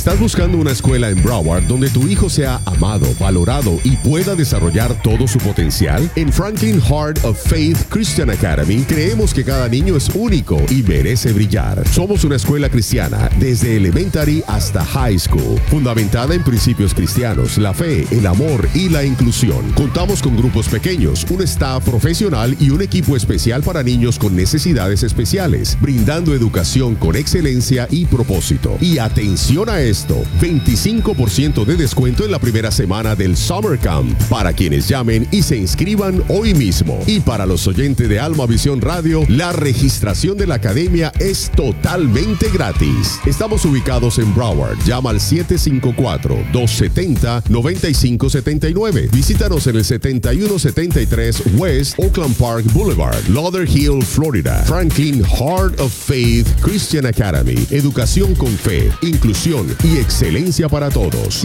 ¿Estás buscando una escuela en Broward donde tu hijo sea amado, valorado y pueda desarrollar todo su potencial? En Franklin Heart of Faith Christian Academy creemos que cada niño es único y merece brillar. Somos una escuela cristiana desde elementary hasta high school, fundamentada en principios cristianos, la fe, el amor y la inclusión. Contamos con grupos pequeños, un staff profesional y un equipo especial para niños con necesidades especiales, brindando educación con excelencia y propósito. Y atención a esto, 25% de descuento en la primera semana del Summer Camp para quienes llamen y se inscriban hoy mismo. Y para los oyentes de Alma Visión Radio, la registración de la academia es totalmente gratis. Estamos ubicados en Broward. Llama al 754-270-9579. Visítanos en el 7173 West Oakland Park Boulevard, Lauderhill, Florida. Franklin Heart of Faith Christian Academy. Educación con fe, inclusión y excelencia para todos.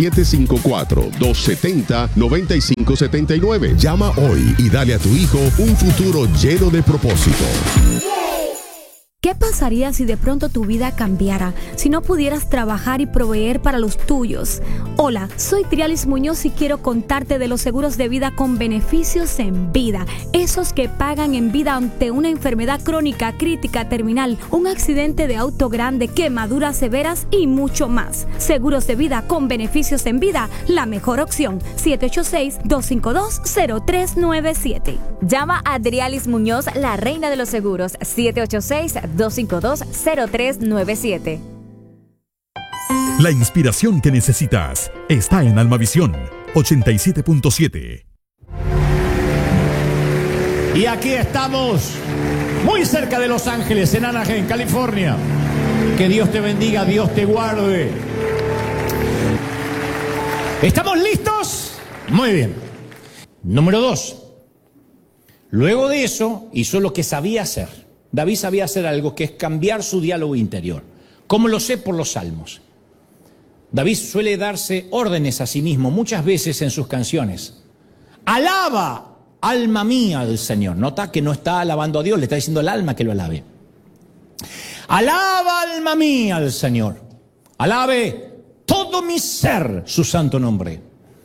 754-270-9579. Llama hoy y dale a tu hijo un futuro lleno de propósito. ¿Qué pasaría si de pronto tu vida cambiara? Si no pudieras trabajar y proveer para los tuyos. Hola, soy Trialis Muñoz y quiero contarte de los seguros de vida con beneficios en vida. Esos que pagan en vida ante una enfermedad crónica, crítica, terminal, un accidente de auto grande, quemaduras severas y mucho más. Seguros de vida con beneficios en vida, la mejor opción. 786-252-0397. Llama a Trialis Muñoz, la reina de los seguros. 786-252-0397. La inspiración que necesitas está en Almavisión 87.7. Y aquí estamos, muy cerca de Los Ángeles, en Anaheim, California. Que Dios te bendiga, Dios te guarde. ¿Estamos listos? Muy bien. Número 2. Luego de eso, hizo lo que sabía hacer. David sabía hacer algo, que es cambiar su diálogo interior. ¿Cómo lo sé? Por los salmos. David suele darse órdenes a sí mismo muchas veces en sus canciones. Alaba, alma mía, al Señor. Nota que no está alabando a Dios, le está diciendo al alma que lo alabe. Alaba, alma mía, al Señor. Alabe todo mi ser su santo nombre.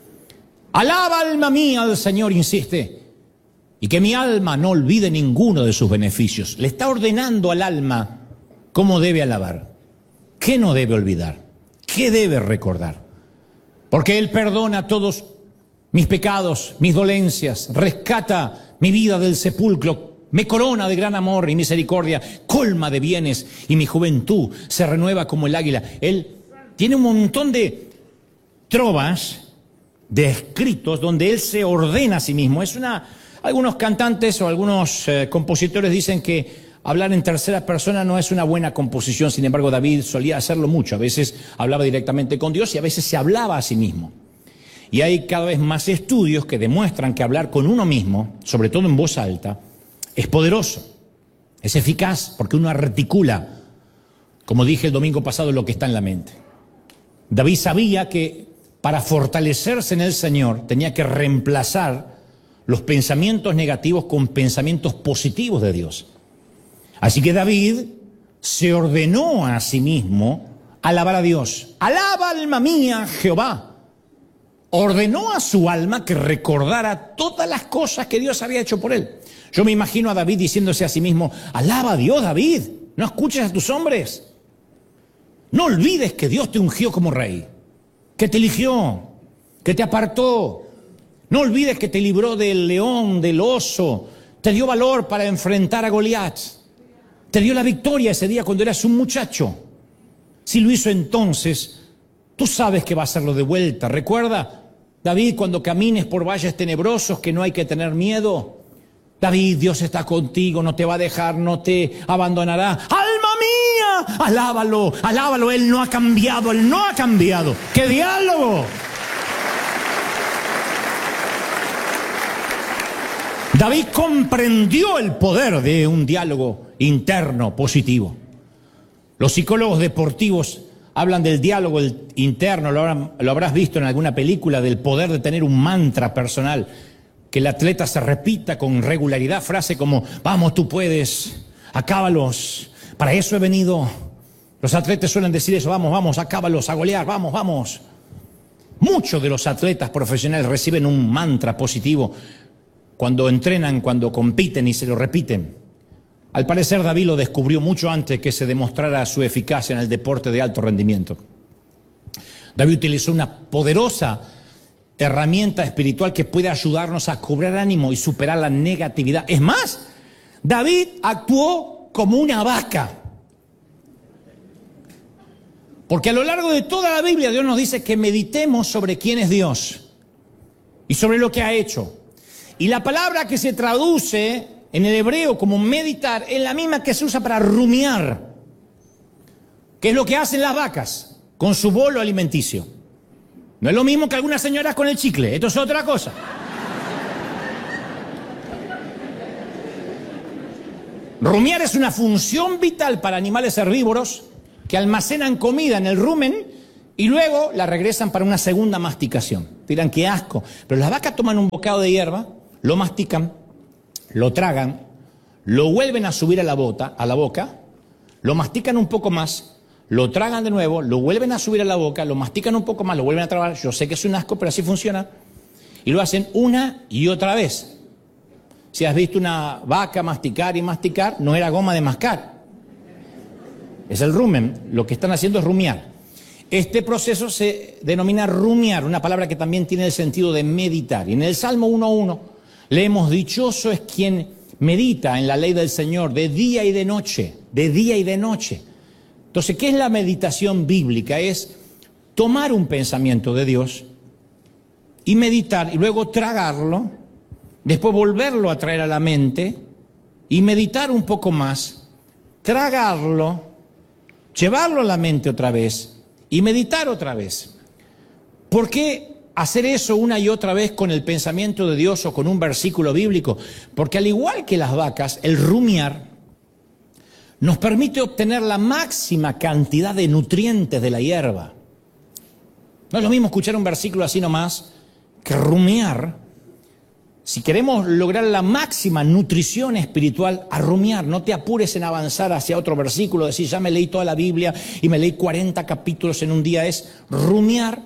Alaba, alma mía, al Señor, insiste. Y que mi alma no olvide ninguno de sus beneficios. Le está ordenando al alma cómo debe alabar, qué no debe olvidar, qué debe recordar. Porque Él perdona todos mis pecados, mis dolencias, rescata mi vida del sepulcro, me corona de gran amor y misericordia, colma de bienes y mi juventud se renueva como el águila. Él tiene un montón de trovas, de escritos donde Él se ordena a sí mismo. Algunos cantantes o algunos compositores dicen que hablar en tercera persona no es una buena composición. Sin embargo, David solía hacerlo mucho. A veces hablaba directamente con Dios y a veces se hablaba a sí mismo. Y hay cada vez más estudios que demuestran que hablar con uno mismo, sobre todo en voz alta, es poderoso, es eficaz, porque uno articula, como dije el domingo pasado, lo que está en la mente. David sabía que para fortalecerse en el Señor tenía que reemplazar los pensamientos negativos con pensamientos positivos de Dios. Así que David se ordenó a sí mismo alabar a Dios. Alaba, alma mía, Jehová. Ordenó a su alma que recordara todas las cosas que Dios había hecho por él. Yo me imagino a David diciéndose a sí mismo, alaba a Dios, David, no escuches a tus hombres. No olvides que Dios te ungió como rey, que te eligió, que te apartó. No olvides que te libró del león, del oso, te dio valor para enfrentar a Goliat, te dio la victoria ese día cuando eras un muchacho. Si lo hizo entonces, tú sabes que va a hacerlo de vuelta. Recuerda, David, cuando camines por valles tenebrosos, que no hay que tener miedo. David, Dios está contigo, no te va a dejar, no te abandonará. ¡Alma mía! Alábalo, alábalo, Él no ha cambiado, Él no ha cambiado. ¡Qué diálogo! David comprendió el poder de un diálogo interno positivo. Los psicólogos deportivos hablan del diálogo interno, lo habrás visto en alguna película, del poder de tener un mantra personal, que el atleta se repita con regularidad, frase como, vamos, tú puedes, acábalos, para eso he venido, Los atletas suelen decir eso, vamos, vamos, acábalos, a golear, vamos, vamos. Muchos de los atletas profesionales reciben un mantra positivo cuando entrenan, cuando compiten y se lo repiten. Al parecer David lo descubrió mucho antes que se demostrara su eficacia en el deporte de alto rendimiento. David utilizó una poderosa herramienta espiritual que puede ayudarnos a cobrar ánimo y superar la negatividad. Es más, David actuó como una vaca. Porque a lo largo de toda la Biblia Dios nos dice que meditemos sobre quién es Dios y sobre lo que ha hecho. Y la palabra que se traduce en el hebreo como meditar es la misma que se usa para rumiar, que es lo que hacen las vacas con su bolo alimenticio. No es lo mismo que algunas señoras con el chicle, esto es otra cosa. Rumiar es una función vital para animales herbívoros que almacenan comida en el rumen y luego la regresan para una segunda masticación. Dirán, qué asco. Pero las vacas toman un bocado de hierba, lo mastican, lo tragan, lo vuelven a subir a la boca, lo mastican un poco más, lo tragan de nuevo, lo vuelven a subir a la boca, lo mastican un poco más, lo vuelven a tragar. Yo sé que es un asco, pero así funciona. Y lo hacen una y otra vez. Si has visto una vaca masticar y masticar, no era goma de mascar. Es el rumen. Lo que están haciendo es rumiar. Este proceso se denomina rumiar, una palabra que también tiene el sentido de meditar. Y en el Salmo 1:1 leemos, dichoso es quien medita en la ley del Señor de día y de noche, de día y de noche. Entonces, ¿qué es la meditación bíblica? Es tomar un pensamiento de Dios y meditar y luego tragarlo, después volverlo a traer a la mente y meditar un poco más, tragarlo, llevarlo a la mente otra vez y meditar otra vez. ¿Por qué hacer eso una y otra vez con el pensamiento de Dios o con un versículo bíblico? Porque al igual que las vacas, el rumiar nos permite obtener la máxima cantidad de nutrientes de la hierba. No es lo mismo escuchar un versículo así nomás que rumiar. Si queremos lograr la máxima nutrición espiritual, a rumiar. No te apures en avanzar hacia otro versículo, decir, ya me leí toda la Biblia y me leí 40 capítulos en un día. Es rumiar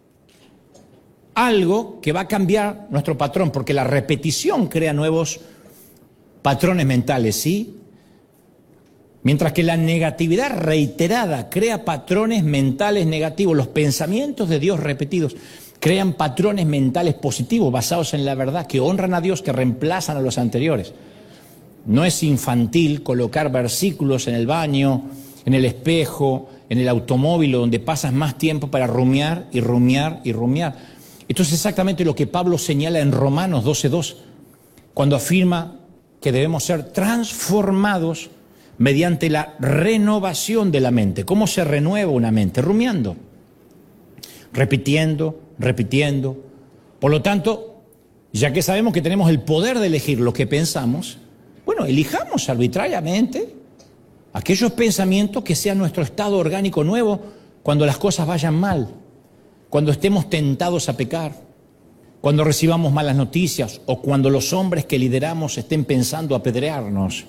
algo que va a cambiar nuestro patrón, porque la repetición crea nuevos patrones mentales, ¿sí? Mientras que la negatividad reiterada crea patrones mentales negativos. Los pensamientos de Dios repetidos crean patrones mentales positivos basados en la verdad, que honran a Dios, que reemplazan a los anteriores. No es infantil colocar versículos en el baño, en el espejo, en el automóvil, donde pasas más tiempo para rumiar y rumiar y rumiar. Esto es exactamente lo que Pablo señala en Romanos 12:2, cuando afirma que debemos ser transformados mediante la renovación de la mente. ¿Cómo se renueva una mente? Rumiando, repitiendo. Por lo tanto, ya que sabemos que tenemos el poder de elegir lo que pensamos, bueno, elijamos arbitrariamente aquellos pensamientos que sean nuestro estado orgánico nuevo cuando las cosas vayan mal, cuando estemos tentados a pecar, cuando recibamos malas noticias o cuando los hombres que lideramos estén pensando apedrearnos.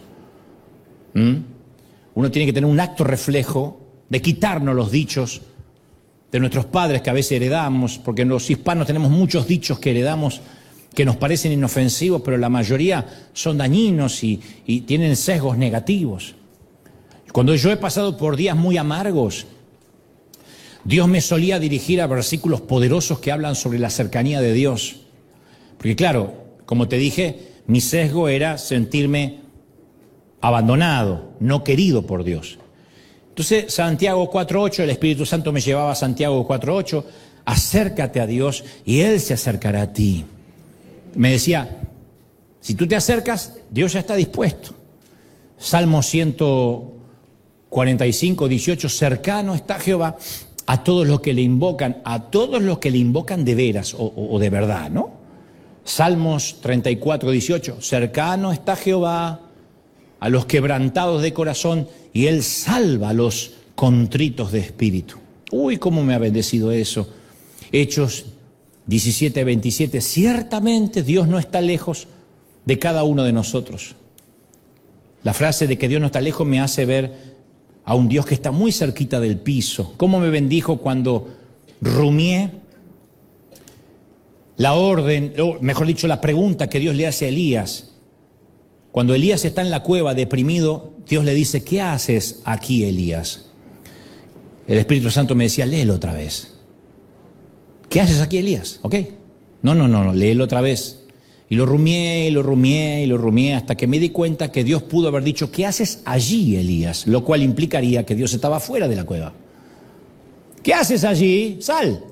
Uno tiene que tener un acto reflejo de quitarnos los dichos de nuestros padres que a veces heredamos, porque los hispanos tenemos muchos dichos que heredamos que nos parecen inofensivos, pero la mayoría son dañinos y tienen sesgos negativos. Cuando yo he pasado por días muy amargos, Dios me solía dirigir a versículos poderosos que hablan sobre la cercanía de Dios. Porque claro, como te dije, mi sesgo era sentirme abandonado, no querido por Dios. Entonces, Santiago 4:8, el Espíritu Santo me llevaba a Santiago 4:8, acércate a Dios y Él se acercará a ti. Me decía, si tú te acercas, Dios ya está dispuesto. Salmo 145:18, cercano está Jehová a todos los que le invocan, de veras o de verdad, ¿no? Salmos 34:18, cercano está Jehová a los quebrantados de corazón y Él salva a los contritos de espíritu. Uy, cómo me ha bendecido eso. Hechos 17:27, ciertamente Dios no está lejos de cada uno de nosotros. La frase de que Dios no está lejos me hace ver a un Dios que está muy cerquita del piso. ¿Cómo me bendijo cuando rumié la orden, o mejor dicho, la pregunta que Dios le hace a Elías? Cuando Elías está en la cueva deprimido, Dios le dice, ¿qué haces aquí, Elías? El Espíritu Santo me decía, léelo otra vez. ¿Qué haces aquí, Elías? ¿Ok? No, léelo otra vez. Y lo rumié hasta que me di cuenta que Dios pudo haber dicho, ¿qué haces allí, Elías? Lo cual implicaría que Dios estaba fuera de la cueva. ¿Qué haces allí? Sal.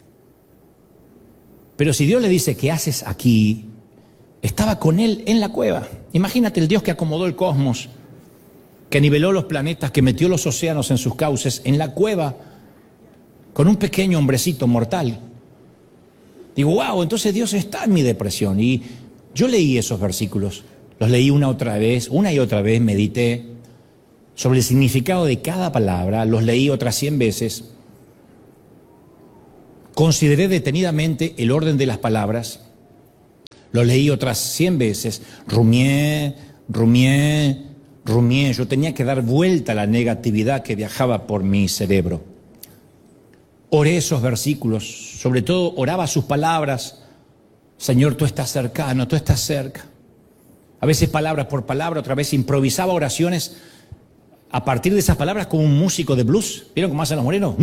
Pero si Dios le dice, ¿qué haces aquí? Estaba con él en la cueva. Imagínate el Dios que acomodó el cosmos, que niveló los planetas, que metió los océanos en sus cauces, en la cueva, con un pequeño hombrecito mortal. Digo, wow, entonces Dios está en mi depresión. Y yo leí esos versículos, los leí una y otra vez, medité sobre el significado de cada palabra, los leí otras 100 veces, consideré detenidamente el orden de las palabras, los leí otras 100 veces, rumié, yo tenía que dar vuelta a la negatividad que viajaba por mi cerebro. Oré esos versículos, sobre todo oraba sus palabras. Señor, tú estás cercano, tú estás cerca. A veces palabra por palabra, otra vez improvisaba oraciones a partir de esas palabras como un músico de blues. ¿Vieron cómo hacen los morenos?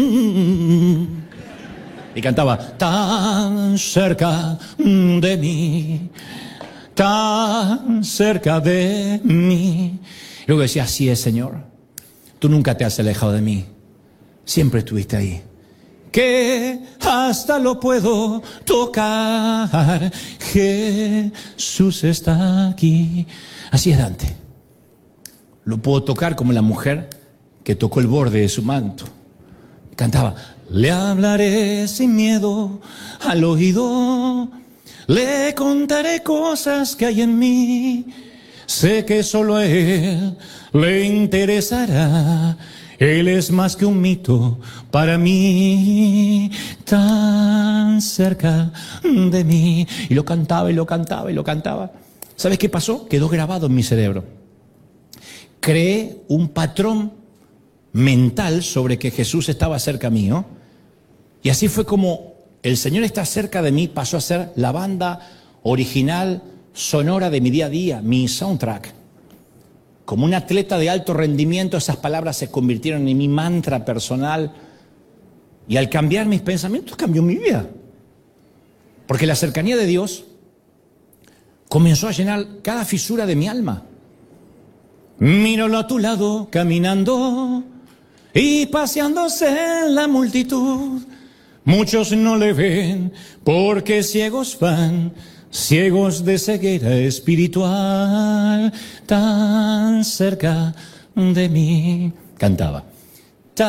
Y cantaba, tan cerca de mí, tan cerca de mí. Y luego decía, así es, Señor, tú nunca te has alejado de mí, siempre estuviste ahí. Que hasta lo puedo tocar, Jesús está aquí. Así es Dante. Lo puedo tocar como la mujer que tocó el borde de su manto. Cantaba, le hablaré sin miedo al oído, le contaré cosas que hay en mí, sé que solo a él le interesará. Él es más que un mito para mí, tan cerca de mí. Y lo cantaba. ¿Sabes qué pasó? Quedó grabado en mi cerebro. Creé un patrón mental sobre que Jesús estaba cerca mío. Y así fue como el Señor está cerca de mí, pasó a ser la banda original sonora de mi día a día, mi soundtrack. Como un atleta de alto rendimiento, esas palabras se convirtieron en mi mantra personal. Y al cambiar mis pensamientos, cambió mi vida. Porque la cercanía de Dios comenzó a llenar cada fisura de mi alma. Míralo a tu lado, caminando y paseándose en la multitud. Muchos no le ven porque ciegos van, ciegos de ceguera espiritual, tan cerca de mí. Cantaba.